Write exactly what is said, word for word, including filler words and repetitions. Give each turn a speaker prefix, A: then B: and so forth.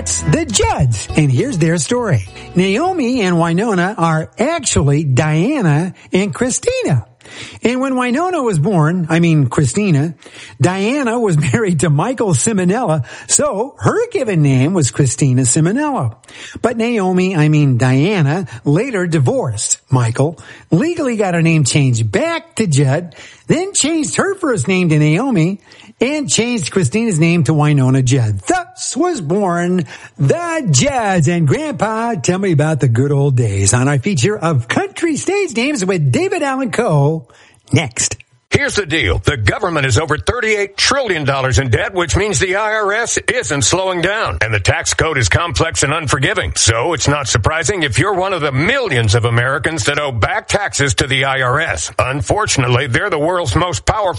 A: That's the Judds, and here's their story. Naomi and Winona are actually Diana and Christina. And when Winona was born, I mean Christina, Diana was married to Michael Simonella, so her given name was Christina Simonella. But Naomi, I mean Diana, later divorced Michael, legally got her name changed back to Judd, then changed her first name to Naomi, and changed Christina's name to Winona Judd. Thus was born the Judds. And Grandpa, tell me about the good old days on our feature of Country Stage Names with David Allen Coe next.
B: Here's the deal. The government is over thirty-eight trillion dollars in debt, which means the I R S isn't slowing down. And the tax code is complex and unforgiving. So it's not surprising if you're one of the millions of Americans that owe back taxes to the I R S. Unfortunately, they're the world's most powerful